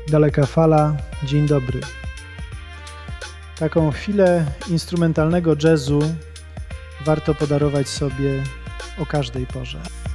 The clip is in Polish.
Daleka fala, dzień dobry. Taką chwilę instrumentalnego jazzu warto podarować sobie o każdej porze.